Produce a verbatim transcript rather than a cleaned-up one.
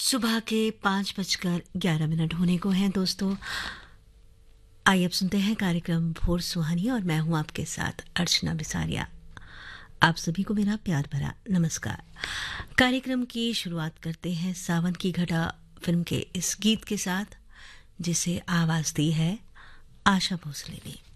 सुबह के पाँच बजकर ग्यारह मिनट होने को हैं दोस्तों। आइए अब सुनते हैं कार्यक्रम भोर सुहानी और मैं हूं आपके साथ अर्चना बिसारिया। आप सभी को मेरा प्यार भरा नमस्कार। कार्यक्रम की शुरुआत करते हैं सावन की घटा फिल्म के इस गीत के साथ, जिसे आवाज दी है आशा भोसले ने।